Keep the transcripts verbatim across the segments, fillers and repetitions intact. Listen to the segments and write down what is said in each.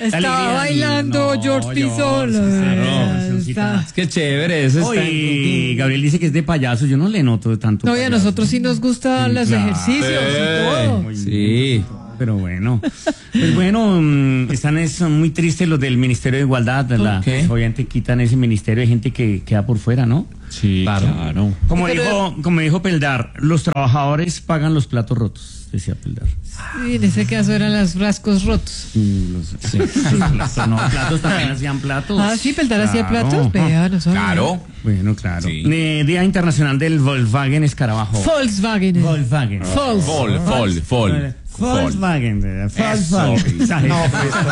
Estaba bailando no, George Pizol. Claro, es que chévere, eso está. Y Gabriel dice que es de payaso, yo no le noto tanto. No, y a payaso. nosotros sí nos gustan Sí, los claro. ejercicios y todo. Muy Sí. bien, pero bueno. Pues bueno, mm, están es, son muy tristes los del Ministerio de Igualdad. La, qué? pues, obviamente quitan ese ministerio de gente que queda por fuera, ¿no? Sí, claro. Como Pero- dijo, como dijo Peldar, los trabajadores pagan los platos rotos, decía Peldar. Sí, en ese caso eran los frascos rotos. Mm, los- sí. Platos, no, platos también hacían platos. Ah, sí, Peldar hacía Claro. platos. Vea, no sabía. Claro. Bueno, claro. Sí. Eh, Día Internacional del Volkswagen Escarabajo. Volkswagen. Volkswagen. Volks. Fol, fol, fol. Volkswagen. eh, Volkswagen. No,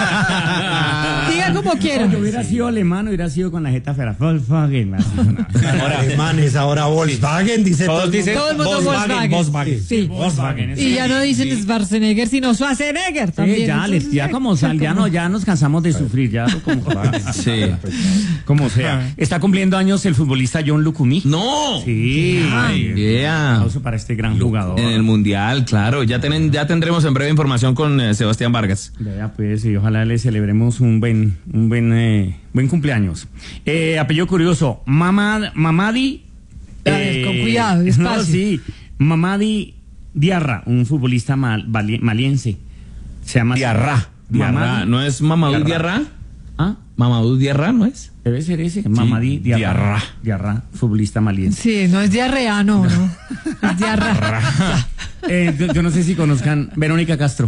Diga como quiera. Si hubiera sido alemán, hubiera sido con la jeta fera. Volkswagen. así, no. Ahora alemanes, ahora Volkswagen, dice todo el mundo. Todo el mundo Volkswagen. Volkswagen. Sí. Volkswagen. Y ya no dicen Schwarzenegger, sino Schwarzenegger también. Sí, ya, les, ya como sal, ya no, ya nos cansamos de sufrir, ya como, Sí. como sea. Está cumpliendo años el futbolista John Lucumí. No. Sí. Ay, yeah. Aplauso para este gran jugador. En el mundial, claro. Ya, tienen, ya tendremos en breve información con eh, Sebastián Vargas. Vea, pues, y ojalá le celebremos un buen, un buen, eh, buen cumpleaños. Eh, apellido curioso, Mamad, Mamadi. Dale, con cuidado, despacio. No, sí, Mamadi Diarra, un futbolista mal, vali- maliense. Se llama Diarra. Diarra. Mamadi- ¿No es Mamadou Diarra? ¿Ah? Mamadou Diarra, ¿no es? Debe ser ese, Mamadi Diarra. Diarra. Diarra, futbolista maliense. Sí, no es diarrea, no, no. Es diarrea. Eh, yo, yo no sé si conozcan Verónica Castro.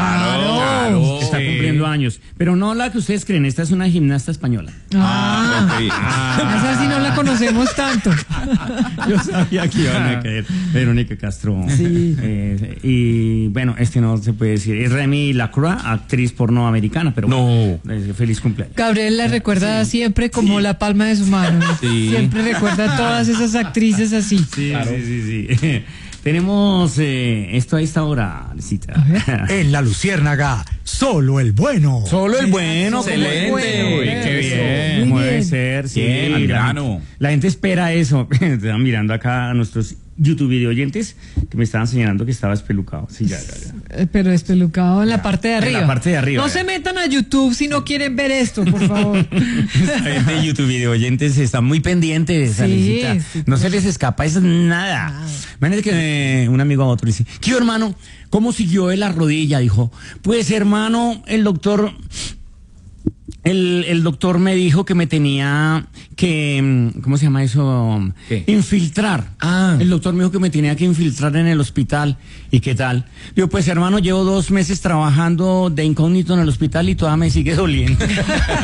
Claro. Está cumpliendo años. Pero no la que ustedes creen, esta es una gimnasta española. Ah, ok. Ah. esa sí no la conocemos tanto. Yo sabía que iban a caer. Verónica Castro. Sí. Eh, y bueno, este no se puede decir. Es Remy Lacroix, actriz porno americana, pero No. eh, feliz cumpleaños. Gabriel la recuerda siempre como la palma de su mano. Sí. Siempre recuerda a todas esas actrices así. Sí, sí, sí, sí. Tenemos eh, esto a esta hora, Licita. En la Luciérnaga, solo el bueno. Solo el bueno. Excelente. como el bueno. Uy, qué Eso, bien. Como Muy debe bien. ser, sí. Bien, al la, grano. la gente espera eso. Estaba mirando acá a nuestros YouTube video oyentes que me estaban señalando que estaba espelucado. Sí, ya, ya, ya. Eh, Pero espelucado en la parte de en arriba. la parte de arriba, No ya. se metan a YouTube si no quieren ver esto, por favor. La gente de YouTube video oyentes están muy pendientes, Sí, Alicita. sí, No se les escapa eso nada. Imagínate que eh, un amigo a otro le dice, ¿qué hermano? ¿Cómo siguió de la rodilla? Dijo, pues hermano, el doctor... El, el doctor me dijo que me tenía que, mm, ¿cómo se llama eso? ¿Qué? Infiltrar. Ah. El doctor me dijo que me tenía que infiltrar en el hospital. ¿Y qué tal? Digo, pues hermano, llevo dos meses trabajando de incógnito en el hospital y todavía me sigue doliendo. Eso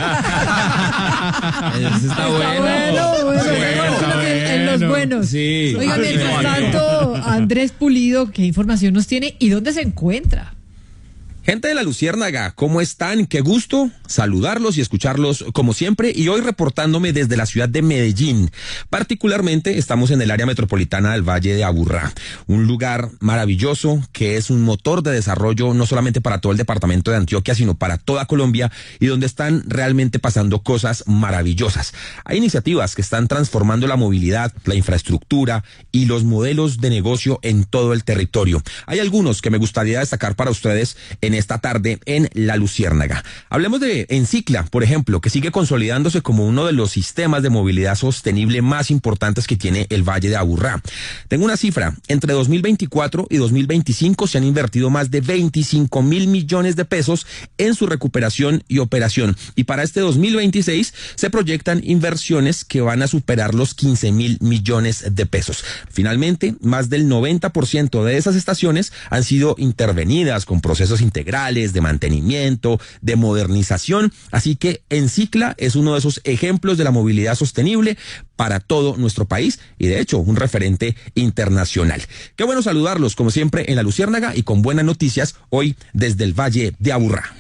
está bueno. bueno, bueno, Sí, bueno, está bueno, en- en los bueno. buenos. Sí. Oiga, Ah, mientras bueno. tanto, Andrés Pulido, ¿qué información nos tiene y dónde se encuentra? Gente de la Luciérnaga, ¿cómo están? Qué gusto saludarlos y escucharlos como siempre, y hoy reportándome desde la ciudad de Medellín. Particularmente estamos en el área metropolitana del Valle de Aburrá, un lugar maravilloso que es un motor de desarrollo no solamente para todo el departamento de Antioquia, sino para toda Colombia, y donde están realmente pasando cosas maravillosas. Hay iniciativas que están transformando la movilidad, la infraestructura y los modelos de negocio en todo el territorio. Hay algunos que me gustaría destacar para ustedes en esta tarde en La Luciérnaga. Hablemos de Encicla, por ejemplo, que sigue consolidándose como uno de los sistemas de movilidad sostenible más importantes que tiene el Valle de Aburrá. Tengo una cifra, entre dos mil veinticuatro y dos mil veinticinco se han invertido más de veinticinco mil millones de pesos en su recuperación y operación, y para este dos mil veintiséis se proyectan inversiones que van a superar los quince mil millones de pesos. Finalmente, más del noventa por ciento de esas estaciones han sido intervenidas con procesos integrales de mantenimiento, de modernización, así que Encicla es uno de esos ejemplos de la movilidad sostenible para todo nuestro país y de hecho un referente internacional. Qué bueno saludarlos como siempre en La Luciérnaga y con buenas noticias hoy desde el Valle de Aburrá.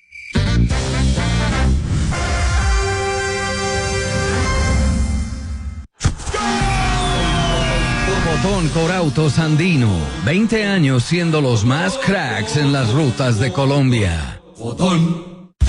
Botón Corautos Andino, veinte años siendo los más cracks en las rutas de Colombia. Botón.